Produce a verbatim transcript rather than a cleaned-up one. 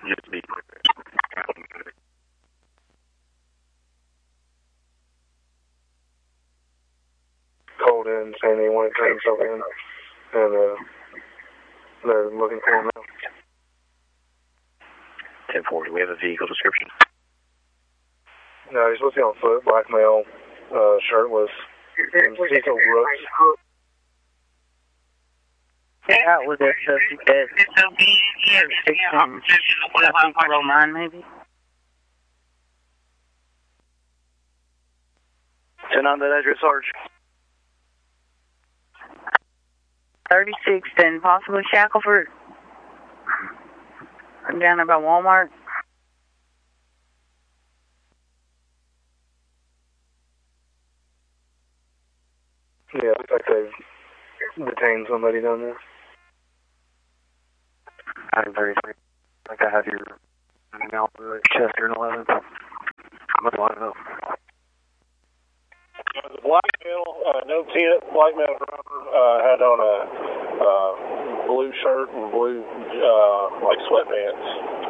Just be called in saying they wanted to turn himself in, and uh, they're looking for him now. ten four, do we have a vehicle description? No, he's supposed to be on foot, black male, uh, shirtless, and Cecil Brooks. That was it, so she said, um, oh nine maybe? ten on that address, Sarge. thirty-six, then possibly Shackelford. I'm down there by Walmart. Yeah, looks like they've detained somebody down there. I'm thirty-three. I think I have your email for Chester and eleven. I'm going to line up. The black male, uh, no tent, black male driver, uh, had on a uh, blue shirt and blue, uh, like sweatpants.